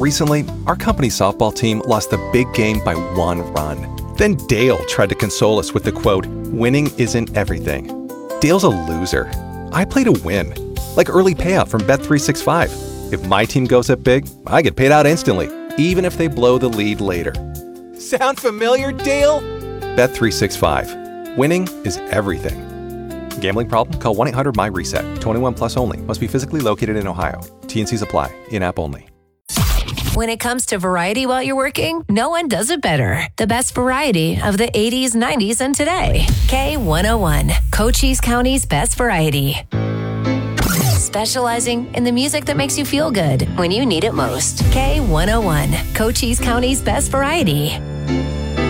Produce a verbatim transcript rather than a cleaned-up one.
Recently, our company's softball team lost the big game by one run. Then Dale tried to console us with the quote, "Winning isn't everything." Dale's a loser. I play to win. Like early payout from Bet three sixty-five. If my team goes up big, I get paid out instantly, even if they blow the lead later. Sound familiar, Dale? Bet three sixty-five. Winning is everything. Gambling problem? Call one eight hundred M Y reset. twenty-one plus only. Must be physically located in Ohio. T and Cs apply. In-app only. When it comes to variety while you're working, no one does it better. The best variety of the eighties, nineties, and today. K one oh one, Cochise County's best variety. Specializing in the music that makes you feel good when you need it most. K one oh one, Cochise County's best variety.